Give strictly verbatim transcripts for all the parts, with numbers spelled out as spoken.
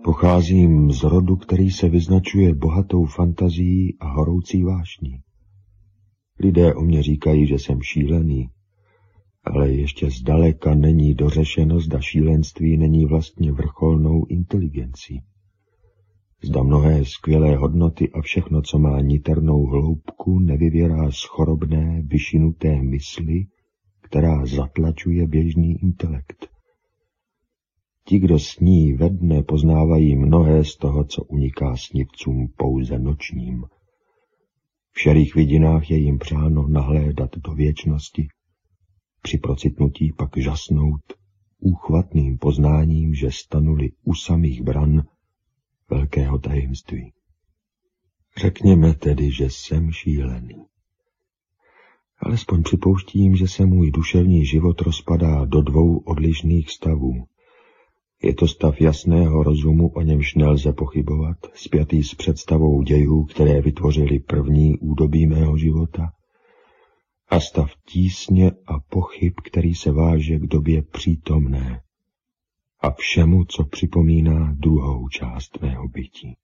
Pocházím z rodu, který se vyznačuje bohatou fantazií a horoucí vášní. Lidé o mě říkají, že jsem šílený, ale ještě zdaleka není dořešeno, zda šílenství není vlastně vrcholnou inteligencí. Zda mnohé skvělé hodnoty a všechno, co má niternou hloubku, nevyvěrá z chorobné, vyšinuté mysli, která zatlačuje běžný intelekt. Ti, kdo sní ve dne, poznávají mnohé z toho, co uniká snivcům pouze nočním. V šerých vidinách je jim přáno nahlédat do věčnosti, při procitnutí pak žasnout úchvatným poznáním, že stanuli u samých bran velkého tajemství. Řekněme tedy, že jsem šílený. Alespoň připouštím, že se můj duševní život rozpadá do dvou odlišných stavů. Je to stav jasného rozumu, o němž nelze pochybovat, spjatý s představou dějů, které vytvořily první údobí mého života, a stav tísně a pochyb, který se váže k době přítomné a všemu, co připomíná druhou část mého bytí.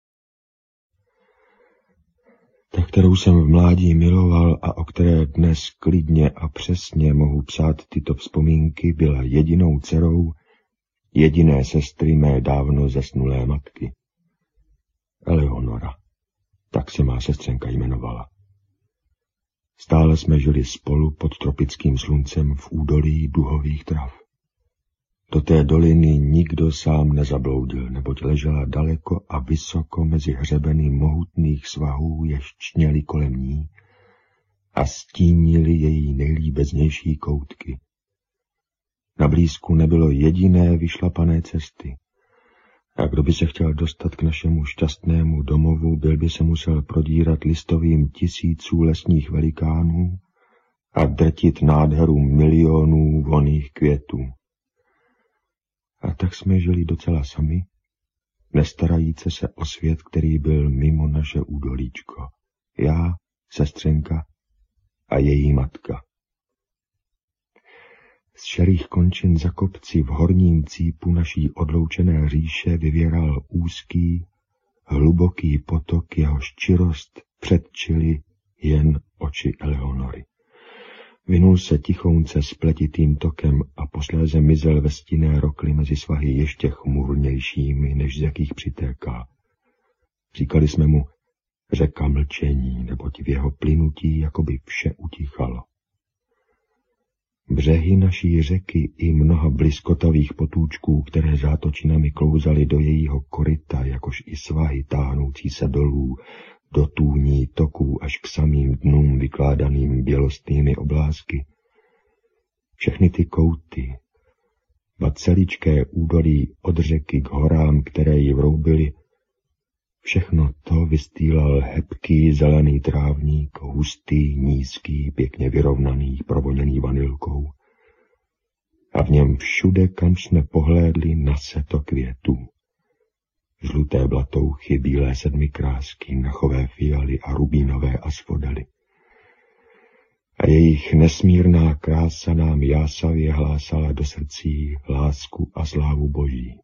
Ta, kterou jsem v mládí miloval a o které dnes klidně a přesně mohu psát tyto vzpomínky, byla jedinou dcerou jediné sestry mé dávno zesnulé matky. Eleonora, tak se má sestřenka jmenovala. Stále jsme žili spolu pod tropickým sluncem v údolí duhových trav. Do té doliny nikdo sám nezabloudil, neboť ležela daleko a vysoko mezi hřebeny mohutných svahů, jež čněly kolem ní a stínili její nejlíbeznější koutky. Na blízku nebylo jediné vyšlapané cesty. A kdo by se chtěl dostat k našemu šťastnému domovu, byl by se musel prodírat listovým tisíců lesních velikánů a drtit nádheru milionů vonných květů. A tak jsme žili docela sami, nestarajíce se o svět, který byl mimo naše údolíčko. Já, sestřenka a její matka. Z šerých končin za kopci v horním cípu naší odloučené říše vyvěral úzký, hluboký potok, jehož čirost předčily jen oči Eleonory. Vinul se tichounce spletitým tokem a posléze mizel ve stinné rokli mezi svahy ještě chmurnějšími, než z jakých přitéká. Říkali jsme mu řeka mlčení, neboť v jeho plynutí jakoby vše utichalo. Břehy naší řeky i mnoha bliskotavých potůčků, které zátočinami klouzaly do jejího koryta, jakož i svahy táhnoucí se dolů, do tůní toků až k samým dnům vykládaným bělostnými oblázky. Všechny ty kouty, ba celičké údolí od řeky k horám, které ji vroubily, všechno to vystýlal hebký zelený trávník, hustý, nízký, pěkně vyrovnaný, provoněný vanilkou. A v něm všude, kam jsme pohlédli, naseto květů. Žluté blatouchy, bílé sedmikrásky, machové fialy a rubínové asfodely. A jejich nesmírná krása nám jásavě hlásala do srdcí lásku a slávu Boží.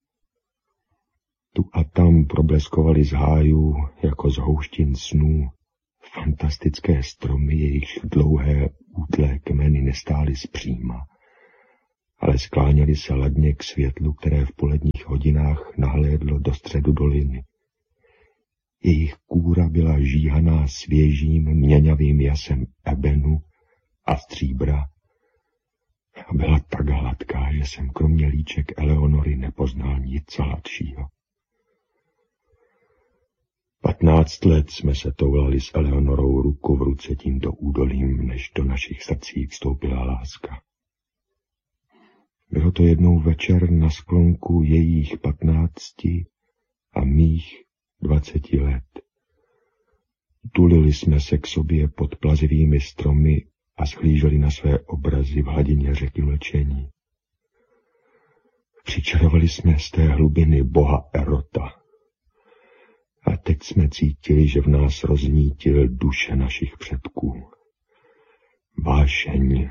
Tu a tam probleskovaly z hájů, jako z houštin snů, fantastické stromy, jejichž dlouhé útlé kmeny nestály zpříma, ale skláněly se ladně k světlu, které v poledních hodinách nahlédlo do středu doliny. Jejich kůra byla žíhaná svěžím, měňavým jasem ebenu a stříbra a byla tak hladká, že jsem kromě líček Eleonory nepoznal nic hladšího. Patnáct let jsme se toulali s Eleonorou ruku v ruce tímto údolím, než do našich srdcí vstoupila láska. Bylo to jednou večer na sklonku jejích patnácti a mých dvaceti let. Tulili jsme se k sobě pod plazivými stromy a shlíželi na své obrazy v hladině řeky mlčení. Přičarovali jsme z té hlubiny boha Erota. A teď jsme cítili, že v nás roznítil duše našich předků. Vášeň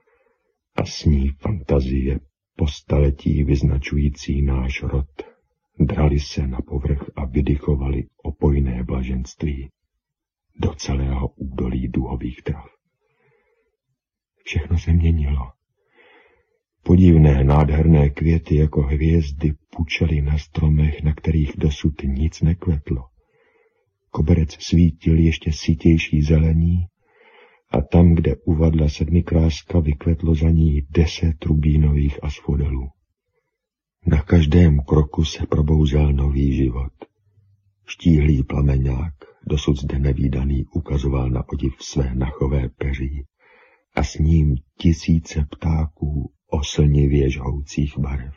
a s ní fantazie po staletí vyznačující náš rod, drali se na povrch a vydychovali opojné blaženství do celého údolí duhových trav. Všechno se měnilo. Podivné, nádherné květy jako hvězdy pučely na stromech, na kterých dosud nic nekvetlo. Koberec svítil ještě sítější zelení a tam, kde uvadla sedmikráska, vykvetlo za ní deset rubínových asfodelů. Na každém kroku se probouzel nový život. Štíhlý plameňák, dosud zde nevídaný, ukazoval na odiv své nachové peří a s ním tisíce ptáků oslnivě žhoucích barev.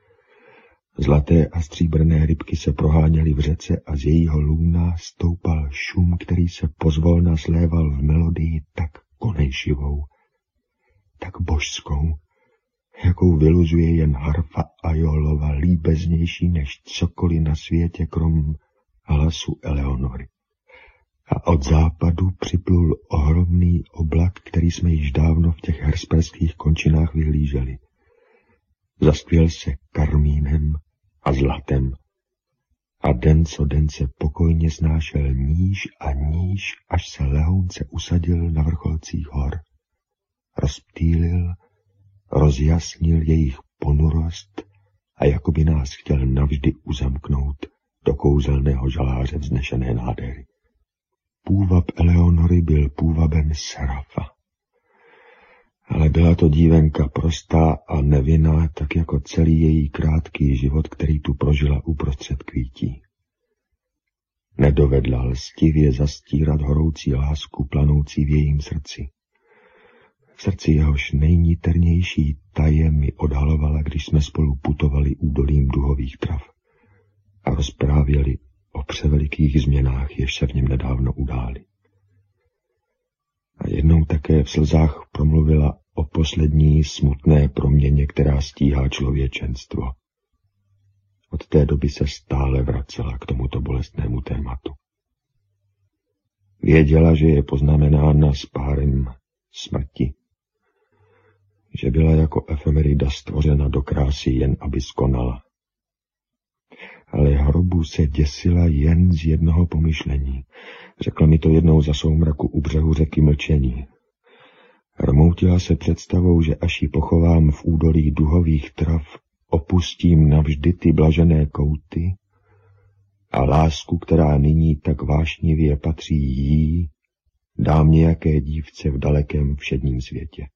Zlaté a stříbrné rybky se proháněly v řece a z jejího lůna stoupal šum, který se pozvolna sléval v melodii tak konejšivou, tak božskou, jakou vyluzuje jen harfa Ajolova, líbeznější než cokoliv na světě krom hlasu Eleonory. A od západu připlul ohromný oblak, který jsme již dávno v těch hersperských končinách vyhlíželi. Zaskvěl se karmínem a zlatem a den co den se pokojně snášel níž a níž, až se lehounce usadil na vrcholcích hor. Rozptýlil, rozjasnil jejich ponurost a jako by nás chtěl navždy uzamknout do kouzelného žaláře vznešené nádhery. Půvab Eleonory byl půvabem Serafa. Ale byla to dívenka prostá a nevinná, tak jako celý její krátký život, který tu prožila uprostřed kvítí. Nedovedla lstivě zastírat horoucí lásku planoucí v jejím srdci. V srdci jehož nejníternější taje mi odhalovala, když jsme spolu putovali údolím duhových trav a rozprávěli o převelikých změnách, jež se v něm nedávno udály. A jednou také v slzách promluvila o poslední smutné proměně, která stíhá člověčenstvo. Od té doby se stále vracela k tomuto bolestnému tématu. Věděla, že je poznamenána s párem smrti, že byla jako efemerida stvořena do krásy jen, aby skonala. Ale hrobu se děsila jen z jednoho pomyšlení. Řekla mi to jednou za soumraku u břehu řeky Mlčení. Rmoutila se představou, že až ji pochovám v údolí duhových trav, opustím navždy ty blažené kouty a lásku, která nyní tak vášnivě patří jí, dám nějaké dívce v dalekém všedním světě.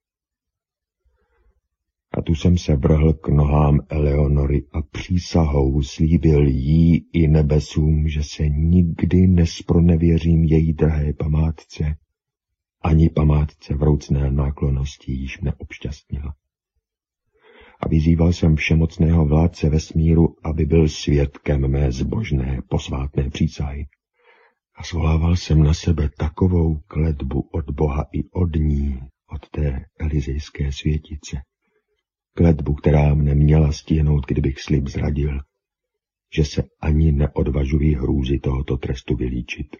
A tu jsem se vrhl k nohám Eleonory a přísahou slíbil jí i nebesům, že se nikdy nespronevěřím její drahé památce, ani památce vroucné náklonnosti již mne obšťastnila. A vyzýval jsem všemocného vládce vesmíru, aby byl svědkem mé zbožné posvátné přísahy. A svolával jsem na sebe takovou kletbu od Boha i od ní, od té elizejské světice. Kletbu, která mne měla stihnout, kdybych slib zradil, že se ani neodvažuji hrůzy tohoto trestu vylíčit.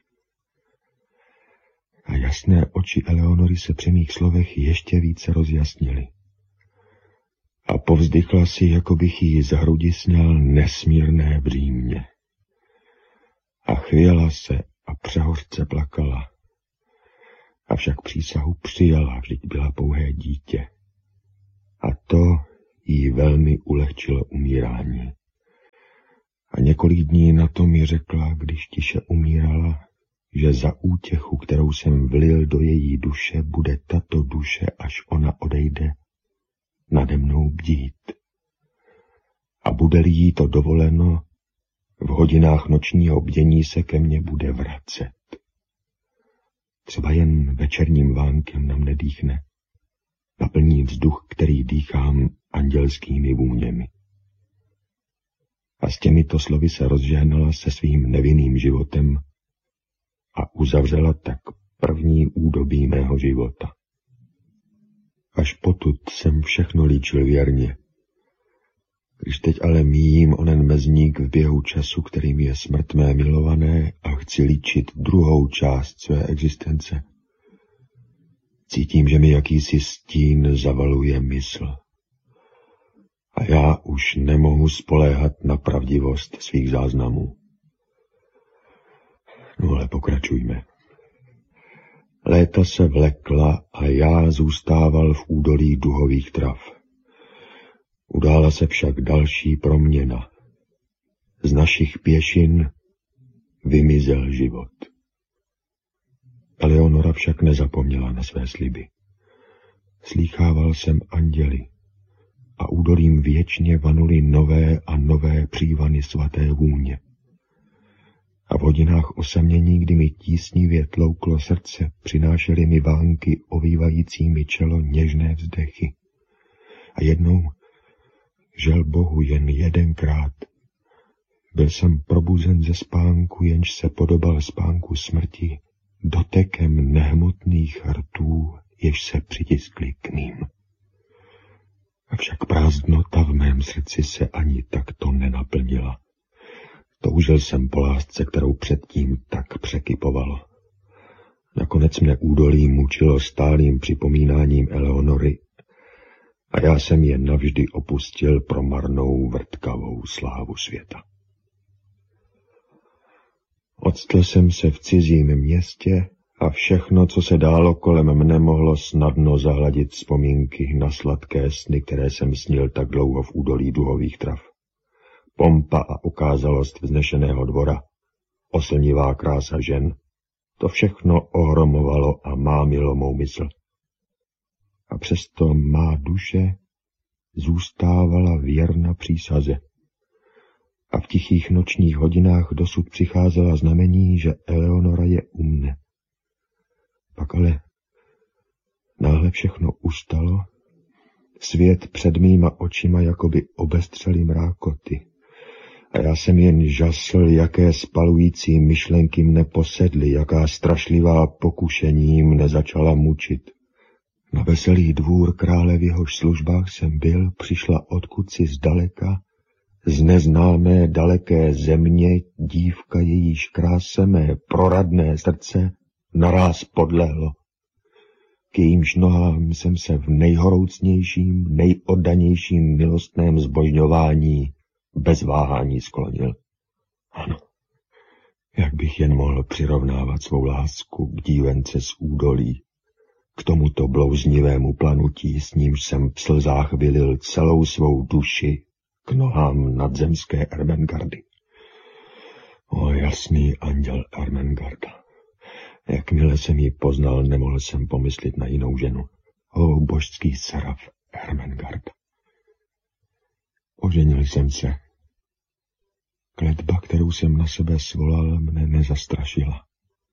A jasné oči Eleonory se při mých slovech ještě více rozjasnily. A povzdychla si, jako bych jí z hrudi sňal nesmírné břímě. A chvěla se a přehořce plakala. Avšak přísahu přijala, vždyť byla pouhé dítě. A to jí velmi ulehčilo umírání. A několik dní na to mi řekla, když tiše umírala, že za útěchu, kterou jsem vlil do její duše, bude tato duše, až ona odejde, nade mnou bdít. A bude-li jí to dovoleno, v hodinách nočního bdění se ke mně bude vracet. Třeba jen večerním vánkem na mne dýchne, naplní vzduch, který dýchám andělskými vůněmi. A s těmito slovy se rozžehnala se svým nevinným životem a uzavřela tak první údobí mého života. Až potud jsem všechno líčil věrně. Když teď ale míjím onen mezník v běhu času, kterým je smrt mé milované, a chci líčit druhou část své existence, cítím, že mi jakýsi stín zavaluje mysl. A já už nemohu spoléhat na pravdivost svých záznamů. No ale pokračujme. Léta se vlekla a já zůstával v údolí duhových trav. Udála se však další proměna. Z našich pěšin vymizel život. Eleonora však nezapomněla na své sliby. Slýchával jsem anděly a údolím věčně vanuly nové a nové přívany svaté vůně. A v hodinách osamění, kdy mi tísnivě tlouklo srdce, přinášely mi vánky ovývající mi čelo něžné vzdechy. A jednou, žel Bohu jen jedenkrát, byl jsem probuzen ze spánku, jenž se podobal spánku smrti, dotekem nehmotných rtů, jež se přitiskly k mým. Avšak prázdnota v mém srdci se ani takto nenaplnila. Toužil jsem po lásce, kterou předtím tak překypovalo. Nakonec mne údolí mučilo stálým připomínáním Eleonory a já jsem je navždy opustil pro marnou vrtkavou slávu světa. Odstl jsem se v cizím městě a všechno, co se dálo kolem mne, mohlo snadno zahladit vzpomínky na sladké sny, které jsem snil tak dlouho v údolí duhových trav. Pompa a ukázalost vznešeného dvora, oslnivá krása žen, to všechno ohromovalo a mámilo mou mysl. A přesto má duše zůstávala věrna přísaze. A v tichých nočních hodinách dosud přicházela znamení, že Eleonora je u mne. Pak ale náhle všechno ustalo, svět před mýma očima jakoby obestřely mrákoty. A já jsem jen žasl, jaké spalující myšlenky mne posedly, jaká strašlivá pokušení mne začala mučit. Na veselý dvůr krále, v jehož službách jsem byl, přišla odkudsi zdaleka, z neznámé daleké země, dívka, jejíž kráse mé proradné srdce naráz podlehlo. K jejímž nohám jsem se v nejhoroucnějším, nejoddanějším milostném zbožňování bez váhání sklonil. Ano, jak bych jen mohl přirovnávat svou lásku k dívence z údolí, k tomuto blouznivému planutí, s nímž jsem v slzách vylil celou svou duši k nohám nadzemské Ermengardy. O jasný anděl Ermengarda, jakmile jsem ji poznal, nemohl jsem pomyslet na jinou ženu. O božský seraf Ermengarda. Oženil jsem se. Kletba, kterou jsem na sebe svolal, mne nezastrašila.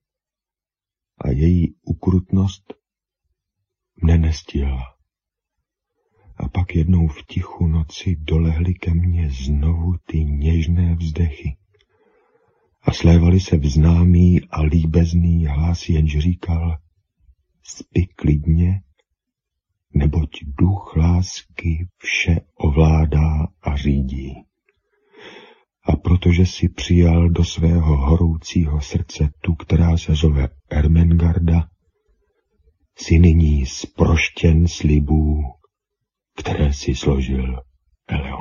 A její ukrutnost mne nestihla. A pak jednou v tichu noci dolehly ke mně znovu ty něžné vzdechy. A slévaly se v známý a líbezný hlas, jenž říkal: spi klidně, neboť duch lásky vše ovládá a řídí. A protože si přijal do svého horoucího srdce tu, která se zove Ermengarda, si nyní zproštěn slibů, které si složil Eleonora.